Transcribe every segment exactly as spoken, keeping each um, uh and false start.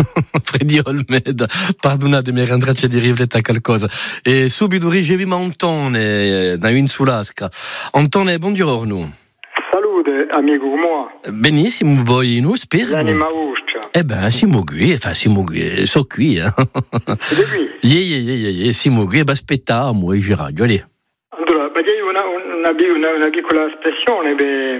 Freddy Olmeda, pardonatemi, rentrarci di riflettere qualcosa. E subito riceviamo Antone da Insulasca. Antone, buongiorno. Salute, amico come? Benissimo, voi non spero. L'anima vostra. Eh ben, siamo qui, enfin, siamo qui, sono qui. Eh. Siete qui? Yeah, yeah, yeah, yeah, siamo qui, e aspettiamo, e giraggio, allora. Allora, perché io una, una, una, una piccola espressione per...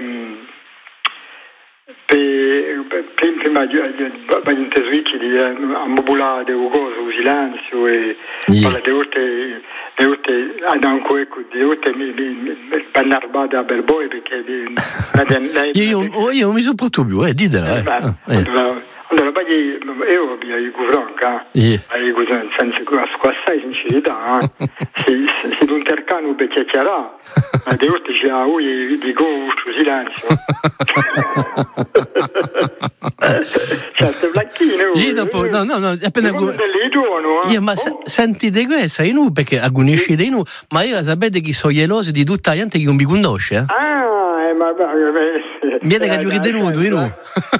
prima di intesuici di ambobulare di cose, il silenzio e parla di urte di urte anche ecco di urte bannarbate a bel boy perché io io mi sono potuto più eh ditela allora perché io vi guvranca e nel senso che assai sincerità se se un tercano per chiacchierare ma di urte ci ha ui di go sul silenzio certo blanchino io dopo no no no appena io ma senti di questo io non perché agonisci di noi ma io sapete che sono geloso di tutta la gente che non mi conosce eh? Ah ma mi avete che di nudo io no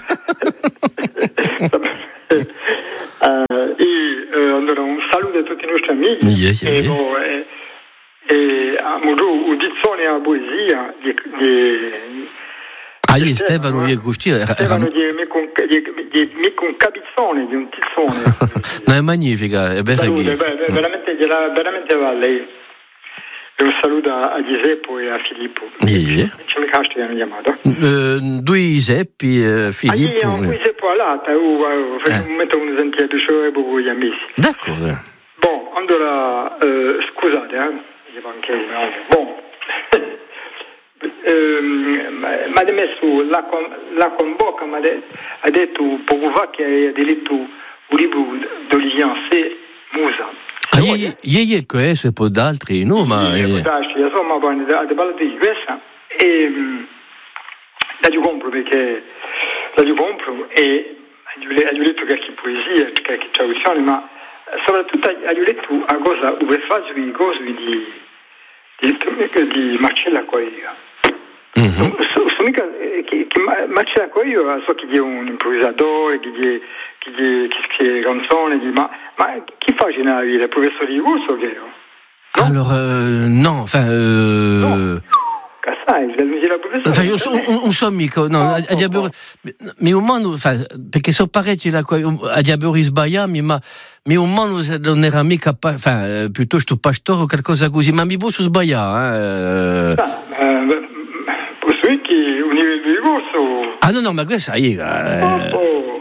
allora un saluto a tutti i nostri amici yeah, yeah, yeah. e e a udizione a poesia di ah, io Stefano io Gustino Stefano di mi con capizzone di un tizzone no è magnifica è veramente veramente veramente va lei e un saluto a Giuseppe e a Filippo yeah. ci mi casti hanno chiamato uh, due Giuseppi e Filippo ah io Giuseppe all'ata io metto un sentiero di show e poco gli amici d'accordo bon allora uh, scusate eh bon mi ha messo la, la convoca mi ha detto poco fa che hai diritto un libro d'Olivier C. Musa ah io io questo e poi d'altri no ma insomma da parlare di questa e la io compro perché la io compro e ho letto qualche poesia qualche traduzione ma soprattutto ho letto a cosa un prefazio di cose di di, di Marcella Coelho. Mm-hmm. So, so mica che, che Marcella Coelho so che è un improvvisatore, che è che che scrive canzoni, ma ma chi fa nella vita? Il professore di corso che no? Allora euh, no, enfin euh... no. Cassai, la professore. Enfin, io so, un, un so amico, no, oh, a Diabori, oh. Mi un mondo, enfin, perché so parecchi là a Diabori sbagliami, ma mi un mondo non era mica, enfin, piuttosto pastore o qualcosa così, ma mi posso sbagliare, eh. Ah, posso che un livello di corso. Ah no no, ma questo sai, eh. Oh, oh.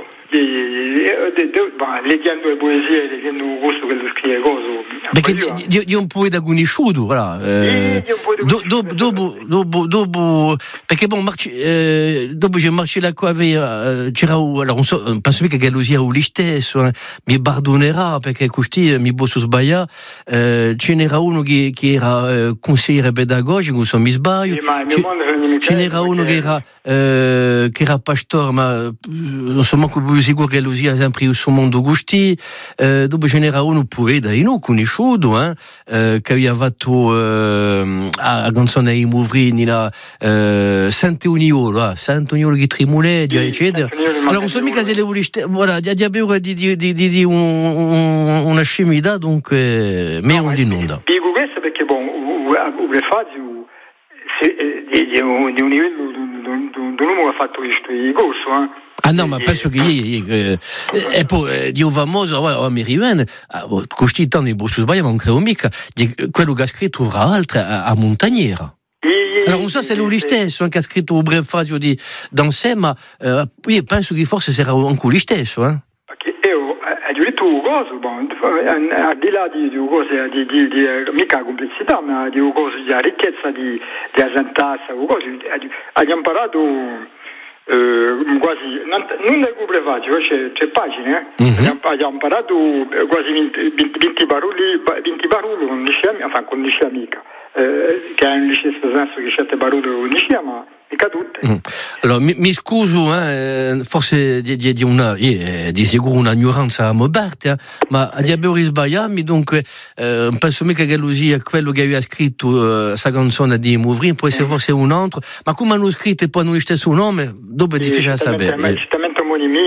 Leggendo le poesie, leggendo un gusto che lo scrive coso. Perché di, di un poeta conosciuto, voilà. Eh, do, do, dopo, dopo, dopo, perché bon, marci, eh, dopo c'è Marcella Coelho, c'era, allora non so, penso che lo sia lui stesso, eh, mi perdonerà perché così mi posso sbagliare. Eh, ce n'era uno che, che era eh, consigliere pedagogico, se mi sbaglio. Sì, ce n'era uno che era, eh, che era pastore, ma non so manco sicuro che lo sia sempre il suo mondo gusti. Eh, dopo ce n'era uno poeta, io non conosciuto, eh, eh, che aveva fatto eh, a canzone ai Muvrini, la eh, Sant'Uniolo, eh, Sant'Uniolo che tremolava, eccetera. Allora, non so mica se le vuole, voilà, di avere di, di, di, di, di un, un, una scimità, dunque, me no, un di nonda. Dico questo perché, bon, le fasi di un livello, di un uomo ha fatto questo corso, eh. Ah no, ma penso che ieri eh, e poi di un famoso oh, americano così tanto in Bruxelles sbaglio ma non credo mica di quello che ha scritto fra l'altro a, a Montagniera. Allora non so se è lui stesso che ha scritto un breve frasio di Danse ma eh, io penso che forse sarà anche lui stesso eh. Perché io ho detto un coso bon, al di là di un coso di, di, di mica complessità ma di un coso di ricchezza di di asantanza un coso abbiamo imparato Uh, quasi non, non nel brevaggio c'è, c'è pagine eh? Mm-hmm. Abbiamo imparato quasi venti barulli venti barulli con discemi enfin con discemica eh, che è un stesso senso che certe barulli con discema mica tutte mm. Allora mi, mi scuso eh, forse di, di, di una eh, di sicuro una ignoranza moderna eh, ma a Diabori sbagliami dunque eh, penso mica che lui sia quello che aveva scritto questa eh, canzone di Muvrin può essere mm. forse un altro ma come hanno scritto e poi non lo stesso nome dopo è difficile a sapere ma certamente omonimi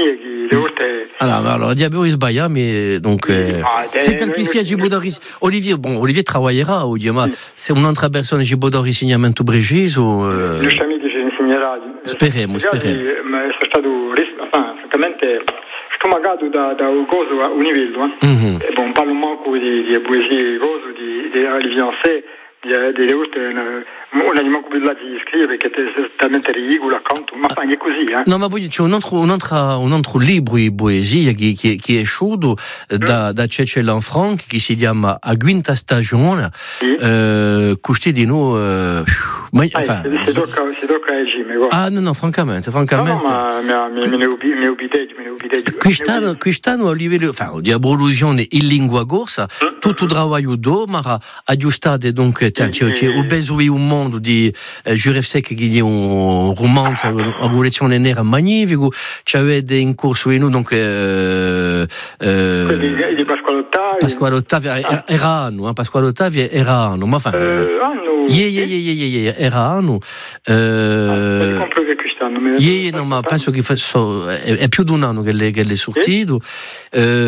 le volte... Alors, alors, diablo is baia, mais donc... Euh, ah, c'est quel qui siège Gibodoris Olivier, bon, Olivier travaillera, ou ma se un'altra persona Gibodoris insegnamento preciso... Uh, Gli amici che insegnerà... Speriamo, speriamo. Ma è stato, enfin, francamente, stomagato da, da un coso a un livello, eh? Mm-hmm. E bon, parlo manco di, di poesie, coso, di, di Olivier Ancet, delle volte un animale come là di scrivere che è talmente ridicolo accanto, ma è così, eh? No, ma poi c'è un altro, un altro, un altro libro di poesia che, che, che è uscito da, da Cece Lanfranc, che si chiama A Quinta Stagione, sì. eh, questo di noi... Eh, ma, ah, enfin, si, si, tocca, si tocca a regime, guarda. Ah, no, no, francamente, francamente... No, no, ma me ne ubidei, me ne ubidei. Quest'anno, quest'anno a livello, enfin, di evoluzione in lingua corsa, mm-hmm. tutto lavoro do, ma aggiustate, donc, c'è, c'è, c'è un besoin un mondo di eh, Jurevsek che è un romanzo, una collezione nera magnifico, c'avete in corso in donc eh, eh, di Pasquale Ottavio. Pasquale Ottavio ah. era anno, eh, Pasquale Ottavio era anno, ma enfin, eh, anno. Yeah, yeah, yeah, yeah, yeah, era anno. Eh, ah, compro che quest'anno. Yeah, no, ma penso che fa, so, è, è più di un anno che le, che le sortito. Eh,